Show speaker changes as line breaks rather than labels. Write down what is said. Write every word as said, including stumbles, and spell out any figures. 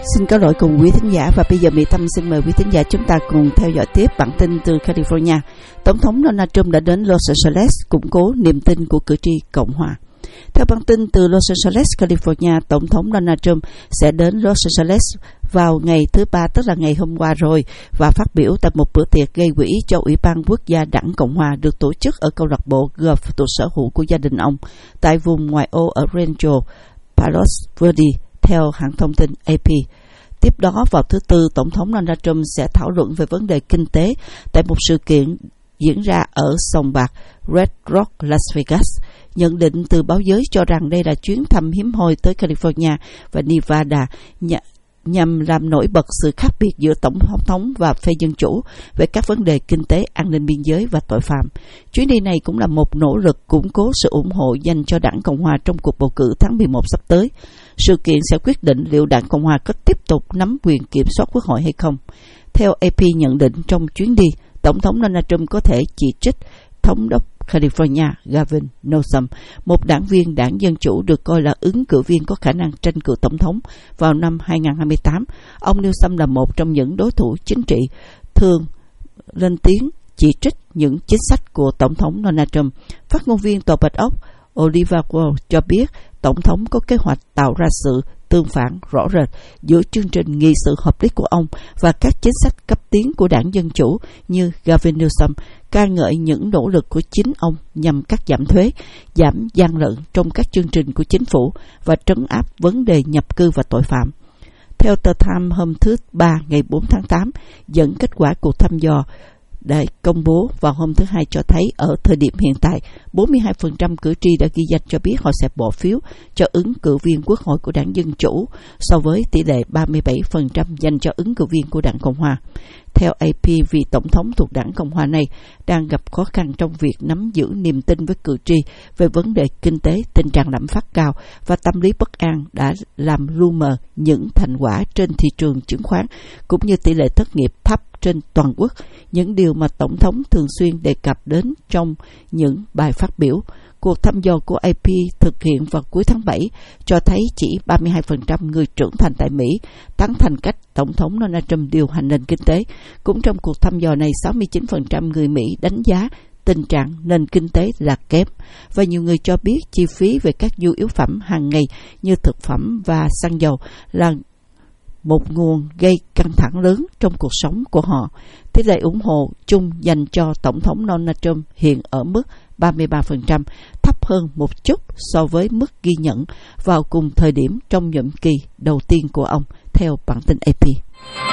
Xin có lỗi cùng quý thính giả, và bây giờ Mỹ Tâm xin mời quý thính giả chúng ta cùng theo dõi tiếp bản tin từ California. Tổng thống Donald Trump đã đến Los Angeles củng cố niềm tin của cử tri Cộng hòa. Theo bản tin từ Los Angeles, California, Tổng thống Donald Trump sẽ đến Los Angeles vào ngày thứ Ba, tức là ngày hôm qua rồi, và phát biểu tại một bữa tiệc gây quỹ cho Ủy ban Quốc gia Đảng Cộng hòa được tổ chức ở câu lạc bộ golf thuộc sở hữu của gia đình ông tại vùng ngoại ô ở Rancho Palos Verdes, theo hãng thông tin A P. Tiếp đó, vào thứ Tư, Tổng thống Donald Trump sẽ thảo luận về vấn đề kinh tế tại một sự kiện diễn ra ở sòng bạc Red Rock, Las Vegas. Nhận định từ báo giới cho rằng đây là chuyến thăm hiếm hoi tới California và Nevada nhằm làm nổi bật sự khác biệt giữa Tổng thống và phe Dân Chủ về các vấn đề kinh tế, an ninh biên giới và tội phạm. Chuyến đi này cũng là một nỗ lực củng cố sự ủng hộ dành cho Đảng Cộng hòa trong cuộc bầu cử tháng mười một sắp tới. Sự kiện sẽ quyết định liệu Đảng Cộng hòa có tiếp tục nắm quyền kiểm soát Quốc hội hay không. Theo A P nhận định, trong chuyến đi, Tổng thống Donald Trump có thể chỉ trích Thống đốc California Gavin Newsom, một đảng viên Đảng Dân Chủ được coi là ứng cử viên có khả năng tranh cử tổng thống vào năm hai không hai tám. Ông Newsom là một trong những đối thủ chính trị thường lên tiếng chỉ trích những chính sách của Tổng thống Donald Trump. Phát ngôn viên Tòa Bạch Ốc Oliver Wall cho biết Tổng thống có kế hoạch tạo ra sự tương phản rõ rệt giữa chương trình nghị sự hợp lý của ông và các chính sách cấp tiến của Đảng Dân Chủ, như Gavin Newsom ca ngợi những nỗ lực của chính ông nhằm cắt giảm thuế, giảm gian lận trong các chương trình của chính phủ và trấn áp vấn đề nhập cư và tội phạm. Theo tờ Time hôm thứ Ba ngày bốn tháng tám, dẫn kết quả cuộc thăm dò đã công bố vào hôm thứ Hai cho thấy ở thời điểm hiện tại, bốn mươi hai phần trăm cử tri đã ghi danh cho biết họ sẽ bỏ phiếu cho ứng cử viên Quốc hội của Đảng Dân Chủ, so với tỷ lệ ba mươi bảy phần trăm dành cho ứng cử viên của Đảng Cộng hòa. Theo A P, vị Tổng thống thuộc Đảng Cộng hòa này đang gặp khó khăn trong việc nắm giữ niềm tin với cử tri về vấn đề kinh tế, tình trạng lạm phát cao và tâm lý bất an đã làm lu mờ những thành quả trên thị trường chứng khoán, cũng như tỷ lệ thất nghiệp thấp trên toàn quốc, những điều mà Tổng thống thường xuyên đề cập đến trong những bài phát biểu. Cuộc thăm dò của A P thực hiện vào cuối tháng bảy cho thấy chỉ ba mươi hai phần trăm người trưởng thành tại Mỹ tán thành cách Tổng thống Donald Trump điều hành nền kinh tế. Cũng trong cuộc thăm dò này, sáu mươi chín phần trăm người Mỹ đánh giá tình trạng nền kinh tế là kém, và nhiều người cho biết chi phí về các nhu yếu phẩm hàng ngày như thực phẩm và xăng dầu là một nguồn gây căng thẳng lớn trong cuộc sống của họ. Tỷ lệ ủng hộ chung dành cho Tổng thống Donald Trump hiện ở mức ba mươi ba phần trăm, thấp hơn một chút so với mức ghi nhận vào cùng thời điểm trong nhiệm kỳ đầu tiên của ông, theo bản tin A P.